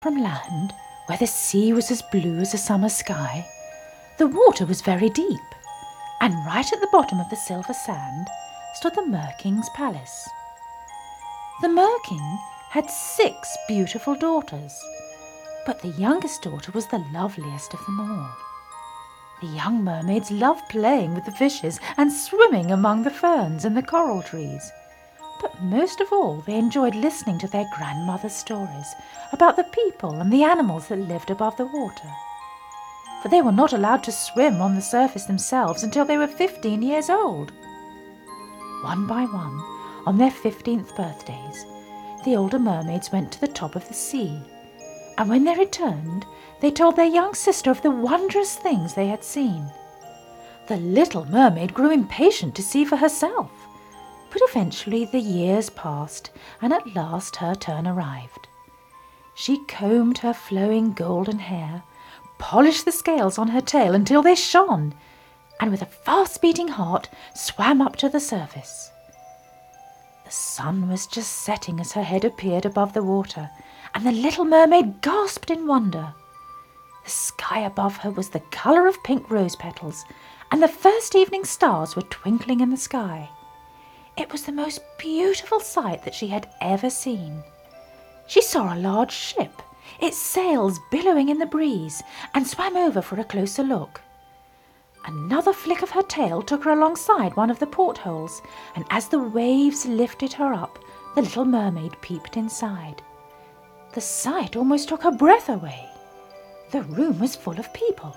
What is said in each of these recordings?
From land, where the sea was as blue as a summer sky, the water was very deep, and right at the bottom of the silver sand stood the Mer-King's palace. The Mer-King had 6 beautiful daughters, but the youngest daughter was the loveliest of them all. The young mermaids loved playing with the fishes and swimming among the ferns and the coral trees. But most of all, they enjoyed listening to their grandmother's stories about the people and the animals that lived above the water. For they were not allowed to swim on the surface themselves until they were 15 years old. One by one, on their 15th birthdays, the older mermaids went to the top of the sea, and when they returned, they told their young sister of the wondrous things they had seen. The little mermaid grew impatient to see for herself, but eventually the years passed, and at last her turn arrived. She combed her flowing golden hair, polished the scales on her tail until they shone, and with a fast-beating heart swam up to the surface. The sun was just setting as her head appeared above the water, and the little mermaid gasped in wonder. The sky above her was the colour of pink rose petals, and the first evening stars were twinkling in the sky. It was the most beautiful sight that she had ever seen. She saw a large ship, its sails billowing in the breeze, and swam over for a closer look. Another flick of her tail took her alongside one of the portholes, and as the waves lifted her up, the little mermaid peeped inside. The sight almost took her breath away. The room was full of people.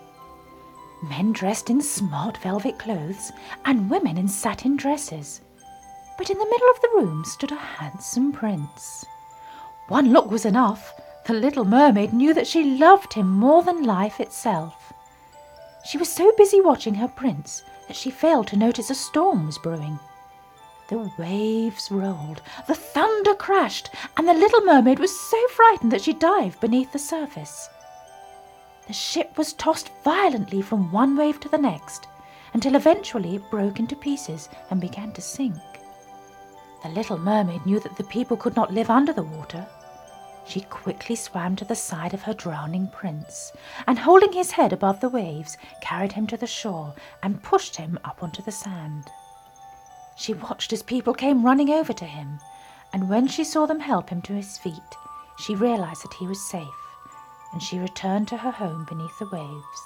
Men dressed in smart velvet clothes, and women in satin dresses. But in the middle of the room stood a handsome prince. One look was enough. The little mermaid knew that she loved him more than life itself. She was so busy watching her prince that she failed to notice a storm was brewing. The waves rolled, the thunder crashed, and the little mermaid was so frightened that she dived beneath the surface. The ship was tossed violently from one wave to the next, until eventually it broke into pieces and began to sink. The little mermaid knew that the people could not live under the water. She quickly swam to the side of her drowning prince, and holding his head above the waves, carried him to the shore and pushed him up onto the sand. She watched as people came running over to him, and when she saw them help him to his feet, she realized that he was safe, and she returned to her home beneath the waves.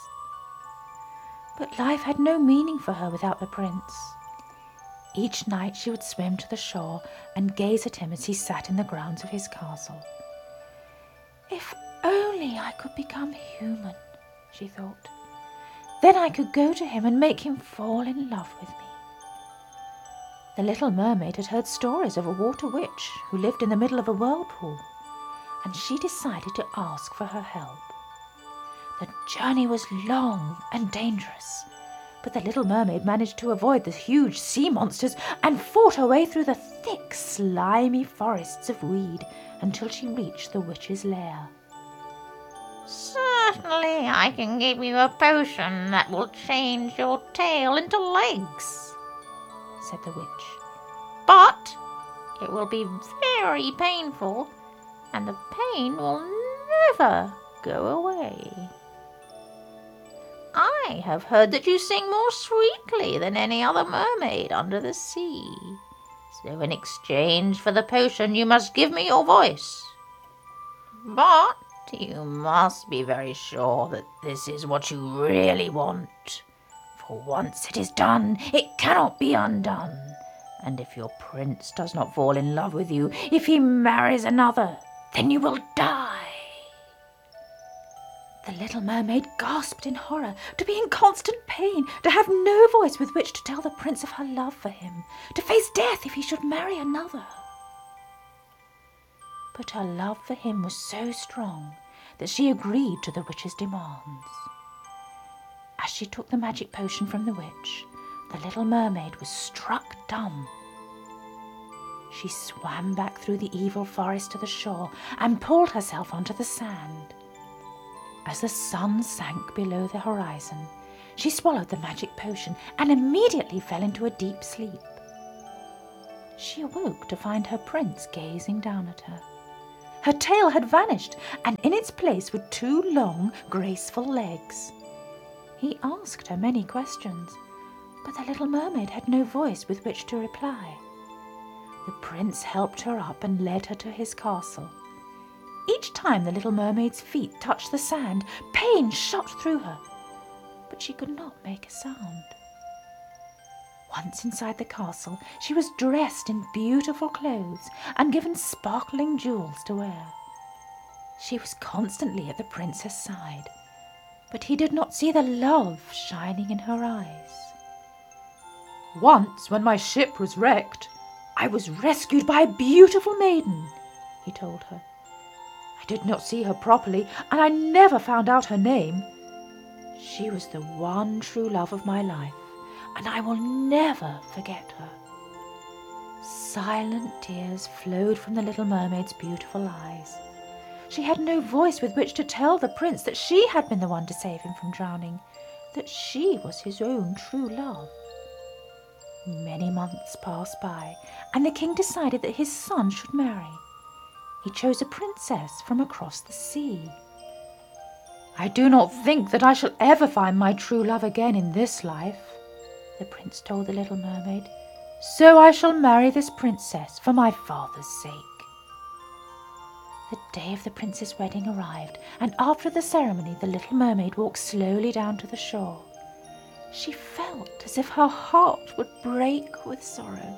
But life had no meaning for her without the prince. Each night she would swim to the shore and gaze at him as he sat in the grounds of his castle. If only I could become human, she thought. Then I could go to him and make him fall in love with me. The little mermaid had heard stories of a water witch who lived in the middle of a whirlpool, and she decided to ask for her help. The journey was long and dangerous, but the little mermaid managed to avoid the huge sea monsters and fought her way through the thick, slimy forests of weed until she reached the witch's lair. "Certainly I can give you a potion that will change your tail into legs," said the witch. "But it will be very painful, and the pain will never go away. I have heard that you sing more sweetly than any other mermaid under the sea. So in exchange for the potion you must give me your voice. But you must be very sure that this is what you really want. For once it is done, it cannot be undone. And if your prince does not fall in love with you, if he marries another, then you will die." The little mermaid gasped in horror, to be in constant pain, to have no voice with which to tell the prince of her love for him, to face death if he should marry another. But her love for him was so strong that she agreed to the witch's demands. As she took the magic potion from the witch, the little mermaid was struck dumb. She swam back through the evil forest to the shore and pulled herself onto the sand. As the sun sank below the horizon, she swallowed the magic potion and immediately fell into a deep sleep. She awoke to find her prince gazing down at her. Her tail had vanished, and in its place were two long, graceful legs. He asked her many questions, but the little mermaid had no voice with which to reply. The prince helped her up and led her to his castle. Each time the little mermaid's feet touched the sand, pain shot through her, but she could not make a sound. Once inside the castle, she was dressed in beautiful clothes and given sparkling jewels to wear. She was constantly at the prince's side, but he did not see the love shining in her eyes. "Once, when my ship was wrecked, I was rescued by a beautiful maiden," he told her. "I did not see her properly, and I never found out her name. She was the one true love of my life, and I will never forget her." Silent tears flowed from the little mermaid's beautiful eyes. She had no voice with which to tell the prince that she had been the one to save him from drowning, that she was his own true love. Many months passed by, and the king decided that his son should marry. He chose a princess from across the sea. "I do not think that I shall ever find my true love again in this life," the prince told the little mermaid, "so I shall marry this princess for my father's sake." The day of the prince's wedding arrived, and after the ceremony the little mermaid walked slowly down to the shore. She felt as if her heart would break with sorrow.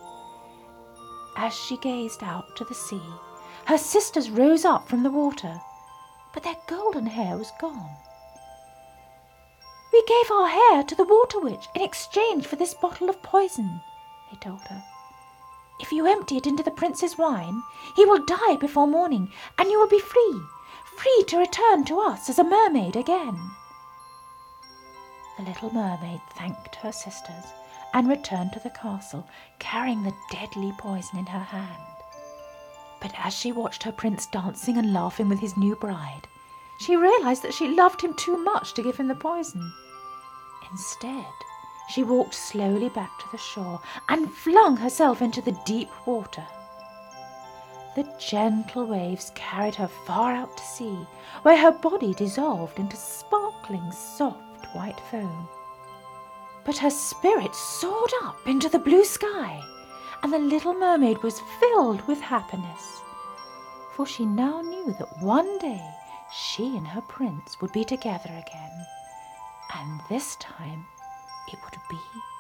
As she gazed out to the sea, her sisters rose up from the water, but their golden hair was gone. "We gave our hair to the water witch in exchange for this bottle of poison," they told her. "If you empty it into the prince's wine, he will die before morning, and you will be free to return to us as a mermaid again." The little mermaid thanked her sisters and returned to the castle, carrying the deadly poison in her hand. But as she watched her prince dancing and laughing with his new bride, she realized that she loved him too much to give him the poison. Instead, she walked slowly back to the shore and flung herself into the deep water. The gentle waves carried her far out to sea, where her body dissolved into sparkling, soft white foam. But her spirit soared up into the blue sky, and the little mermaid was filled with happiness, for she now knew that one day she and her prince would be together again, and this time it would be